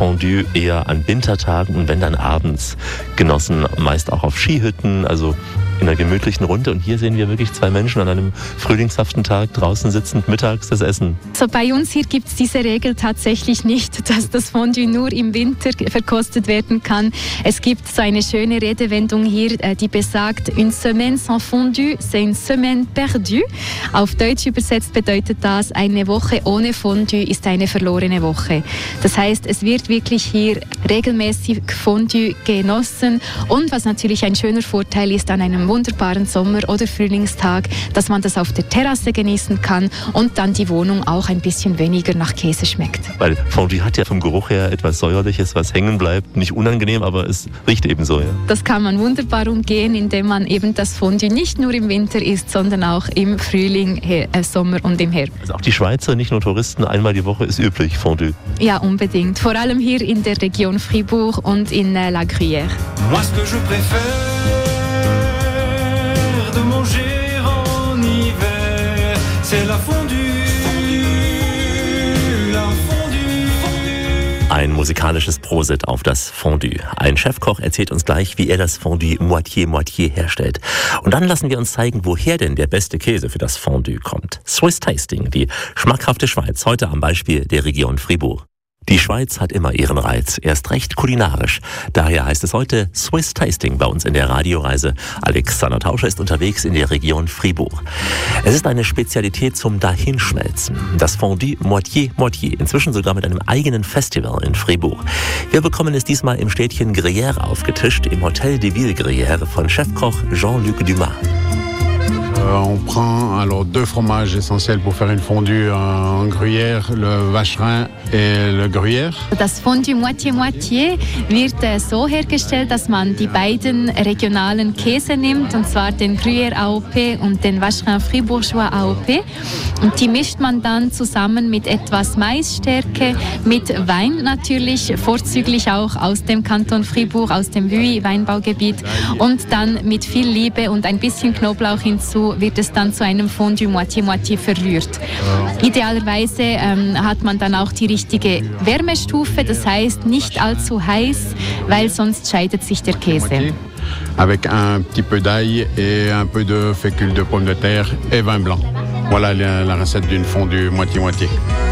Fondue eher an Wintertagen und wenn dann abends genossen, meist auch auf Skihütten, also in einer gemütlichen Runde. Und hier sehen wir wirklich zwei Menschen an einem frühlingshaften Tag draußen sitzend mittags das Essen. So, bei uns hier gibt es diese Regel tatsächlich nicht, dass das Fondue nur im Winter verkostet werden kann. Es gibt so eine schöne Redewendung hier, die besagt, une semaine sans fondue, c'est une semaine perdue. Auf Deutsch übersetzt bedeutet das, eine Woche ohne Fondue ist eine verlorene Woche. Das heißt, es wird wirklich hier regelmäßig Fondue genossen. Und was natürlich ein schöner Vorteil ist an einem wunderbaren Sommer- oder Frühlingstag, dass man das auf der Terrasse genießen kann und dann die Wohnung auch ein bisschen weniger nach Käse schmeckt. Weil Fondue hat ja vom Geruch her etwas Säuerliches, was hängen bleibt. Nicht unangenehm, aber es riecht ebenso. Ja. Das kann man wunderbar umgehen, indem man eben das Fondue nicht nur im Winter isst, sondern auch im Frühling, Sommer und im Herbst. Also auch die Schweizer, nicht nur Touristen, einmal die Woche ist üblich, Fondue. Ja, unbedingt. Vor allem hier in der Region Fribourg und in La Gruyère. Moi, ce que je préfère de manger en hiver, c'est la fondue, la fondue. Ein musikalisches Prosit auf das Fondue. Ein Chefkoch erzählt uns gleich, wie er das Fondue Moitié-Moitié herstellt. Und dann lassen wir uns zeigen, woher denn der beste Käse für das Fondue kommt. Swiss Tasting, die schmackhafte Schweiz, heute am Beispiel der Region Fribourg. Die Schweiz hat immer ihren Reiz, erst recht kulinarisch. Daher heißt es heute Swiss Tasting bei uns in der Radioreise. Alexander Tauscher ist unterwegs in der Region Fribourg. Es ist eine Spezialität zum Dahinschmelzen. Das Fondue Moitié-Moitié, inzwischen sogar mit einem eigenen Festival in Fribourg. Wir bekommen es diesmal im Städtchen Gruyère aufgetischt, im Hotel de Ville Gruyère von Chefkoch Jean-Luc Dumas. On prend alors 2 fromages essentiels pour faire une fondue en Gruyère, le Vacherin et le Gruyère. Das Fondue Moitié-Moitié wird so hergestellt, dass man die beiden regionalen Käse nimmt, und zwar den Gruyère AOP und den Vacherin Fribourgeois AOP. Und die mischt man dann zusammen mit etwas Maisstärke, mit Wein natürlich, vorzüglich auch aus dem Kanton Fribourg, aus dem Vuilly-Weinbaugebiet. Und dann mit viel Liebe und ein bisschen Knoblauch hinzu wird es dann zu einem Fondue Moitié-Moitié verrührt. Idealerweise hat man dann auch die richtige Wärmestufe, das heißt nicht allzu heiß, weil sonst scheidet sich der Käse. Avec un petit peu d'ail et un peu de fécule de pomme de terre et vin blanc. Voilà la recette d'une fondue Moitié-Moitié.